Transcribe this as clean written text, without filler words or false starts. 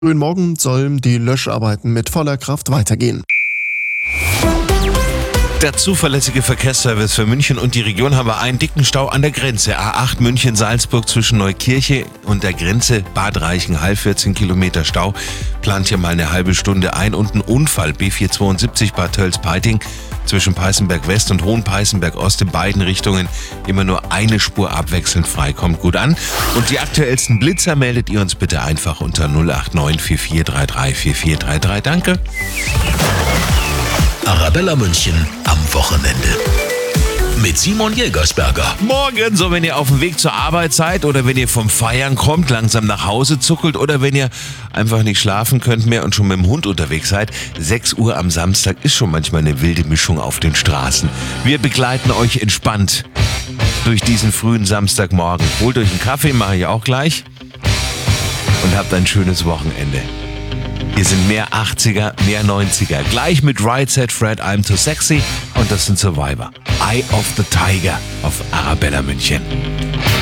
Frühen Morgen sollen die Löscharbeiten mit voller Kraft weitergehen. Der zuverlässige Verkehrsservice für München und die Region haben wir einen dicken Stau an der Grenze. A8 München-Salzburg zwischen Neukirche und der Grenze Bad Reichenhall, 14 Kilometer Stau. Plant hier mal eine halbe Stunde ein und ein Unfall. B472 Bad Tölz-Peiting zwischen Peißenberg West und Hohenpeißenberg Ost in beiden Richtungen immer nur eine Spur abwechselnd frei. Kommt gut an. Und die aktuellsten Blitzer meldet ihr uns bitte einfach unter 089 4433 4433. Danke. Arabella München am Wochenende. Mit Simon Jägersberger. Morgen, so wenn ihr auf dem Weg zur Arbeit seid oder wenn ihr vom Feiern kommt, langsam nach Hause zuckelt oder wenn ihr einfach nicht schlafen könnt mehr und schon mit dem Hund unterwegs seid, 6 Uhr am Samstag ist schon manchmal eine wilde Mischung auf den Straßen. Wir begleiten euch entspannt durch diesen frühen Samstagmorgen. Holt euch einen Kaffee, mache ich auch gleich, und habt ein schönes Wochenende. Hier sind mehr 80er, mehr 90er. Gleich mit Right Said Fred, I'm Too Sexy. Und das sind Survivor. Eye of the Tiger auf Arabella München.